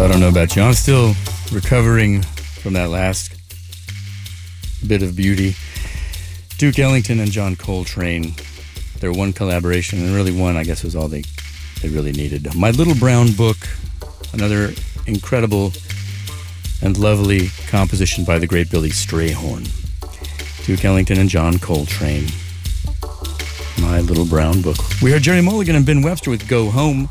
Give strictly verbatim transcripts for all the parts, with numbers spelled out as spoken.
I don't know about you. I'm still recovering from that last bit of beauty. Duke Ellington and John Coltrane. Their one collaboration, and really one, I guess, was all they, they really needed. My Little Brown Book, another incredible and lovely composition by the great Billy Strayhorn. Duke Ellington and John Coltrane. My Little Brown Book. We heard Jerry Mulligan and Ben Webster with Go Home.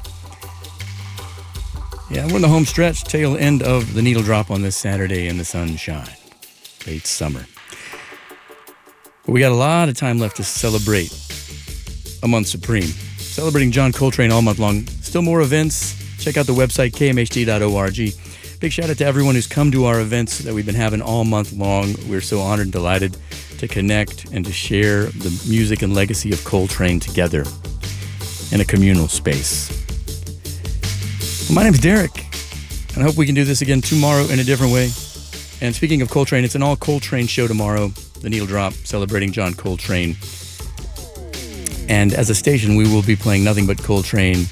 Yeah, we're in the home stretch, tail end of the needle drop on this Saturday in the sunshine. Late summer. But we got a lot of time left to celebrate a month supreme. Celebrating John Coltrane all month long. Still more events. Check out the website, k m h d dot org. Big shout out to everyone who's come to our events that we've been having all month long. We're so honored and delighted to connect and to share the music and legacy of Coltrane together in a communal space. Well, my name's Derek, and I hope we can do this again tomorrow in a different way. And speaking of Coltrane, it's an all Coltrane show tomorrow, the Needle Drop, celebrating John Coltrane. And as a station, we will be playing nothing but Coltrane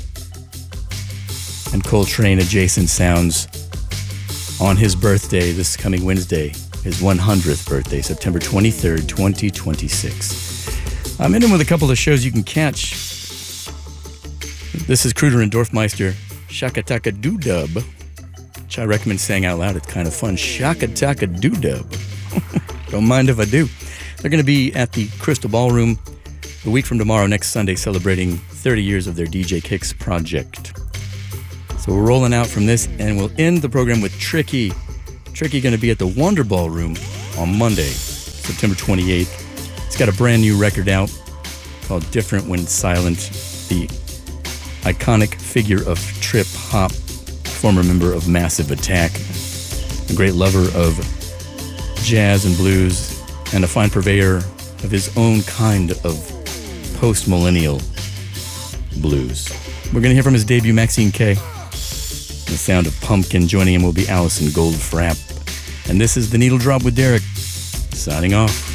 and Coltrane adjacent sounds on his birthday this coming Wednesday, his one hundredth birthday, September twenty-third, twenty twenty-six. I'm in him with a couple of shows you can catch. This is Kruder and Dorfmeister, Shakataka Doo-Dub, which I recommend saying out loud. It's kind of fun. Shakataka Doo-Dub. Don't mind if I do. They're going to be at the Crystal Ballroom a week from tomorrow, next Sunday, celebrating thirty years of their D J Kicks project. So we're rolling out from this, and we'll end the program with Tricky. Tricky going to be at the Wonder Ballroom on Monday, September twenty-eighth. It's got a brand new record out called Different When Silent, the iconic figure of trip-hop, former member of Massive Attack, a great lover of jazz and blues, and a fine purveyor of his own kind of post-millennial blues. We're going to hear from his debut, Maxine K. The sound of Pumpkin. Joining him will be Allison Goldfrapp. And this is The Needle Drop with Derek, signing off.